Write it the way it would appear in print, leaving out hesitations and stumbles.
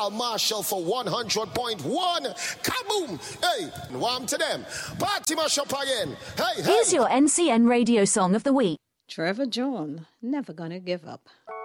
Marshall for 100.1. Kaboom! Hey, warm to them. Party mash up again. Hey, hey. Here's your NCN radio song of the week. Trevor John, Never Gonna Give Up.